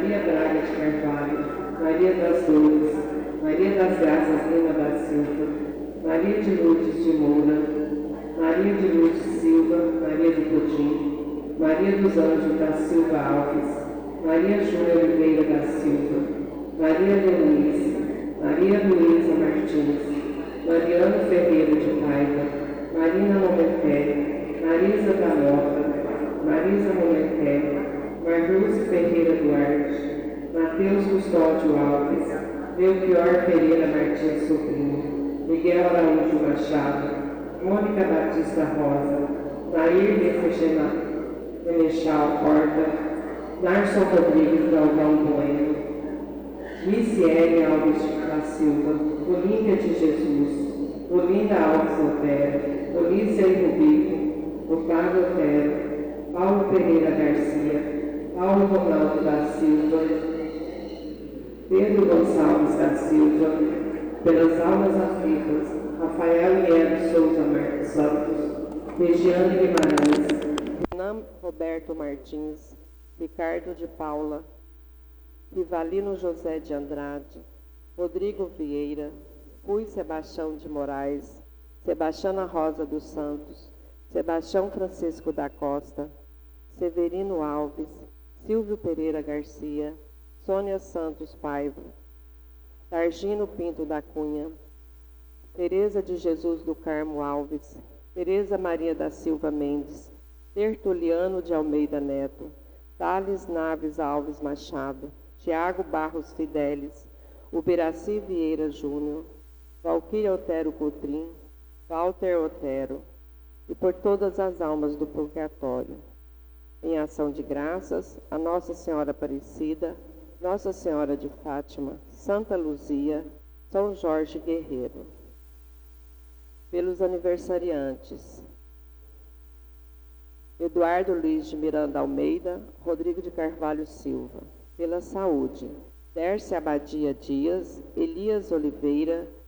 Maria Braga de Carvalho, Maria das Dores, Maria das Graças Lima da Silva, Maria de Lourdes de Moura, Maria de Lourdes Silva, Maria de Pudim, Maria dos Anjos da Silva Alves, Maria Júlia Oliveira da Silva, Maria Denise, Maria Luísa Martins, Mariano Ferreira de Paiva, Marina Momenté, Marisa da Mota, Marisa Momenté, Marlúcio Ferreira Duarte, Mateus Custódio Alves, Belchior Pereira Martins Sobrinho, Miguel Araújo Machado, Mônica Batista Rosa, Nair Menechal Horta, Narson Rodrigues Galvão Bueno, Miciele Alves da Silva, Olímpia de Jesus, Olinda Alves Otero, Olícia e Rubico, Otávio Otero, Paulo Pereira Garcia, Paulo Ronaldo da Silva, Pedro Gonçalves da Silva, pelas almas aflitas, Rafael Nieto Souza Santos, Regiane Guimarães, Renan Roberto Martins, Ricardo de Paula, Rivalino José de Andrade, Rodrigo Vieira, Rui Sebastião de Moraes, Sebastiana Rosa dos Santos, Sebastião Francisco da Costa, Severino Alves, Silvio Pereira Garcia, Sônia Santos Paiva, Targino Pinto da Cunha, Tereza de Jesus do Carmo Alves, Tereza Maria da Silva Mendes, Tertuliano de Almeida Neto, Thales Naves Alves Machado, Tiago Barros Fidelis, Uberaci Vieira Júnior, Valquíria Otero Cotrim, Walter Otero, e por todas as almas do purgatório. Em ação de graças, a Nossa Senhora Aparecida, Nossa Senhora de Fátima, Santa Luzia, São Jorge Guerreiro. Pelos aniversariantes: Eduardo Luiz de Miranda Almeida, Rodrigo de Carvalho Silva. Pela saúde: Dércia Abadia Dias, Elias Oliveira,